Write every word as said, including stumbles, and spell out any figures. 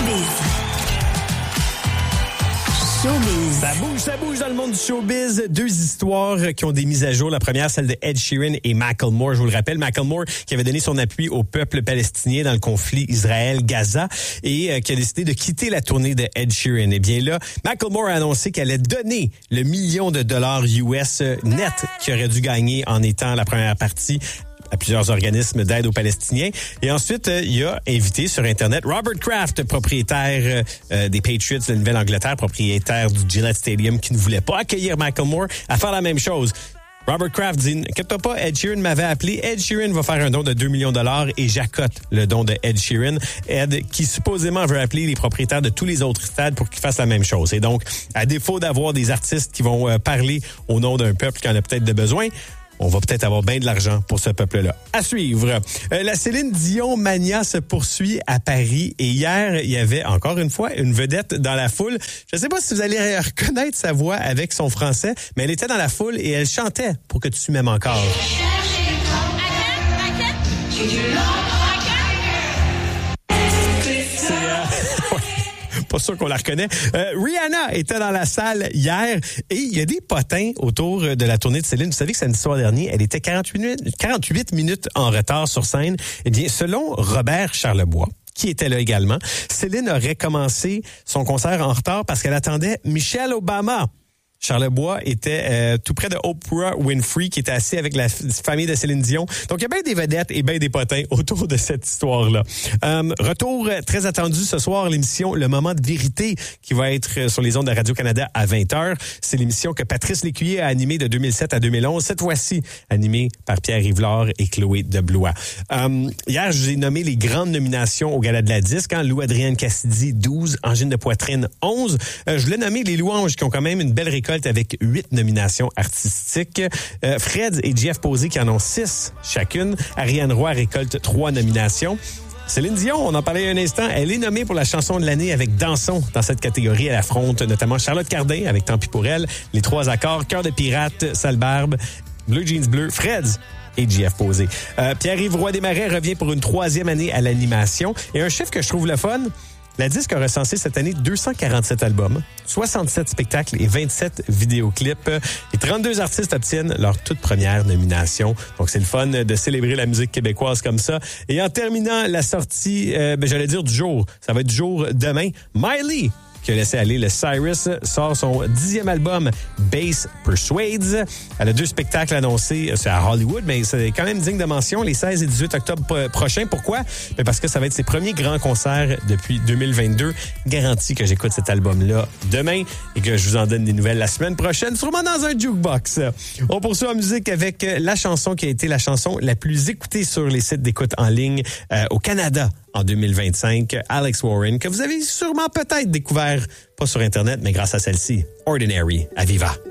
Showbiz. Ça bouge, ça bouge dans le monde du showbiz. Deux histoires qui ont des mises à jour. La première, celle de Ed Sheeran et Macklemore. Je vous le rappelle, Macklemore qui avait donné son appui au peuple palestinien dans le conflit Israël-Gaza et euh, qui a décidé de quitter la tournée de Ed Sheeran. Eh bien là, Macklemore a annoncé qu'elle allait donner le million de dollars U S net qu'il aurait dû gagner en étant la première partie à plusieurs organismes d'aide aux Palestiniens. Et ensuite, euh, il a invité sur Internet Robert Kraft, propriétaire euh, des Patriots de la Nouvelle-Angleterre, propriétaire du Gillette Stadium, qui ne voulait pas accueillir Macklemore, à faire la même chose. Robert Kraft dit, inquiète-toi pas, Ed Sheeran m'avait appelé. Ed Sheeran va faire un don de deux millions de dollars et j'accote le don de Ed Sheeran. Ed, qui supposément veut appeler les propriétaires de tous les autres stades pour qu'ils fassent la même chose. Et donc, à défaut d'avoir des artistes qui vont euh, parler au nom d'un peuple qui en a peut-être de besoin, on va peut-être avoir bien de l'argent pour ce peuple-là. À suivre. Euh, la Céline Dion mania se poursuit à Paris et hier, il y avait encore une fois une vedette dans la foule. Je ne sais pas si vous allez reconnaître sa voix avec son français, mais elle était dans la foule et elle chantait pour que tu m'aimes encore. Pas sûr qu'on la reconnaît. Euh, Rihanna était dans la salle hier et il y a des potins autour de la tournée de Céline. Vous savez que samedi soir dernier, elle était quarante-huit minutes en retard sur scène. Eh bien, selon Robert Charlebois, qui était là également, Céline aurait commencé son concert en retard parce qu'elle attendait Michelle Obama. Charlebois était euh, tout près de Oprah Winfrey, qui était assis avec la f- famille de Céline Dion. Donc, il y a bien des vedettes et bien des potins autour de cette histoire-là. Euh, retour euh, très attendu ce soir, l'émission Le Moment de vérité, qui va être sur les ondes de Radio-Canada à vingt heures. C'est l'émission que Patrice Lécuyer a animée de deux mille sept à deux mille onze. Cette fois-ci, animée par Pierre Yvelard et Chloé Deblois. Euh, hier, je vous ai nommé les grandes nominations au Gala de la Disque. Hein? Lou-Adrienne Cassidy, douze. Angine de Poitrine, onze. Euh, je voulais nommer les Louanges, qui ont quand même une belle récolte avec huit nominations artistiques. Euh, Fred et Jeff Posey qui en ont six chacune. Ariane Roy récolte trois nominations. Céline Dion, on en parlait un instant, elle est nommée pour la chanson de l'année avec Dansons. Dans cette catégorie, elle affronte notamment Charlotte Cardin avec Tant pis pour elle, Les Trois Accords, Cœur de pirate, Sale Barbe, Bleu Jeans Bleu, Fred et Jeff Posey. Euh, Pierre-Yves Roy Desmarais revient pour une troisième année à l'animation. Et un chiffre que je trouve le fun, la Disque a recensé cette année deux cent quarante-sept albums, soixante-sept spectacles et vingt-sept vidéoclips. Et trente-deux artistes obtiennent leur toute première nomination. Donc, c'est le fun de célébrer la musique québécoise comme ça. Et en terminant la sortie, euh, ben, j'allais dire du jour, ça va être du jour demain, Miley, qui a laissé aller le Cyrus, sort son dixième album, Bass Persuades. Elle a deux spectacles annoncés, c'est à Hollywood, mais c'est quand même digne de mention, les seize et dix-huit octobre prochains. Pourquoi? Ben parce que ça va être ses premiers grands concerts depuis deux mille vingt-deux. Garantie que j'écoute cet album-là demain et que je vous en donne des nouvelles la semaine prochaine, sûrement dans un jukebox. On poursuit en musique avec la chanson qui a été la chanson la plus écoutée sur les sites d'écoute en ligne euh, au Canada en deux mille vingt-cinq, Alex Warren, que vous avez sûrement peut-être découvert, pas sur Internet, mais grâce à celle-ci, Ordinary, à Viva.